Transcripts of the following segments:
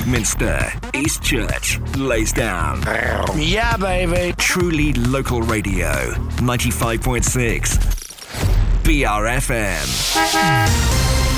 Minster, East Church, Laysdown. Yeah, baby. Truly local radio. 95.6. BRFM.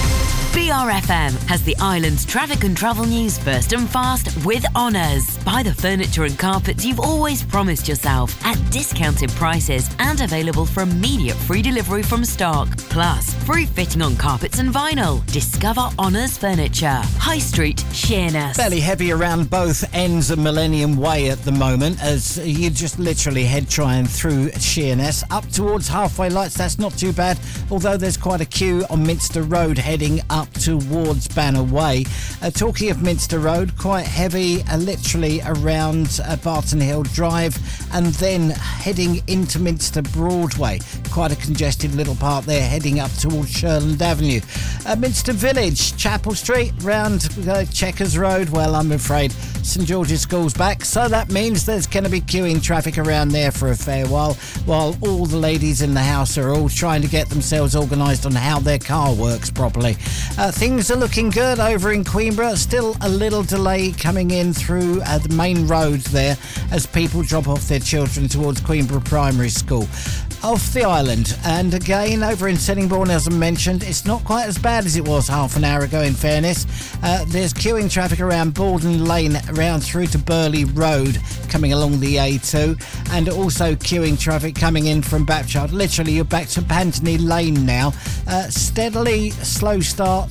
BRFM has the island's traffic and travel news first and fast with Honours. Buy the furniture and carpets you've always promised yourself at discounted prices and available for immediate free delivery from stock. Plus, free fitting on carpets and vinyl. Discover Honours Furniture. High Street, Sheerness. Fairly heavy around both ends of Millennium Way at the moment as you just literally head trying through Sheerness. Up towards Halfway Lights, that's not too bad, although there's quite a queue on Minster Road heading up towards Banner Way. Talking of Minster Road, quite heavy literally around Barton Hill Drive and then heading into Minster Broadway. Quite a congested little part there heading up towards Sherland Avenue. Minster Village, Chapel Street, round Chequers Road. Well, I'm afraid St George's School's back, so that means there's going to be queuing traffic around there for a fair while all the ladies in the house are all trying to get themselves organised on how their car works properly. Things are looking good over in Queenborough. Still a little delay coming in through the main road there as people drop off their children towards Queenborough Primary School. Off the island, and again over in Sittingbourne, as I mentioned, it's not quite as bad as it was half an hour ago in fairness. There's queuing traffic around Borden Lane, around through to Burley Road, coming along the A2, and also queuing traffic coming in from Bapchild. Literally, you're back to Pantony Lane now. Steadily, slow start,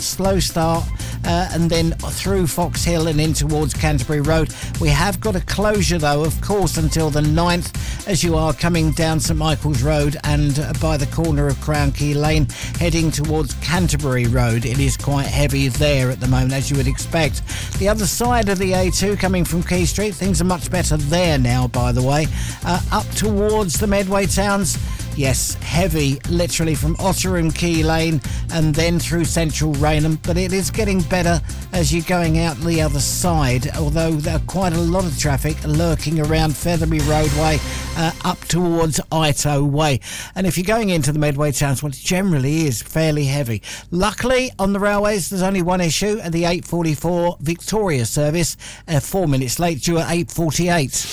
and then through Fox Hill and in towards Canterbury Road. We have got a closure, though, of course, until the 9th, as you are coming down St Michael's Road and by the corner of Crown Key Lane, heading towards Canterbury Road. It is quite heavy there at the moment, as you would expect. The other side of the A2, coming from Quay Street, things are much better there now, by the way. Up towards the Medway towns, yes, heavy, literally from Otterham Key Lane and then through Central Raynham, but it is getting better as you're going out the other side, although there are quite a lot of traffic lurking around Featherby Roadway up towards Ito Way. And if you're going into the Medway towns, well, it generally is fairly heavy. Luckily, on the railways, there's only one issue at the 8:44 Victoria service, 4 minutes late, due at 8:48.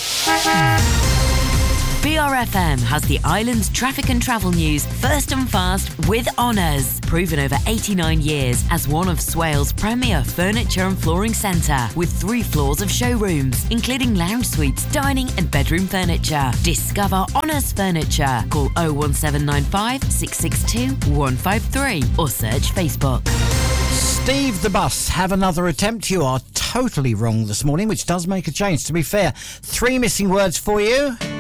BRFM has the island's traffic and travel news first and fast with Honours. Proven over 89 years as one of Swales' premier furniture and flooring centre, with 3 floors of showrooms, including lounge suites, dining and bedroom furniture. Discover Honours Furniture. Call 01795 662 153 or search Facebook. Steve the Bus, have another attempt. You are totally wrong this morning, which does make a change, to be fair. 3 missing words for you.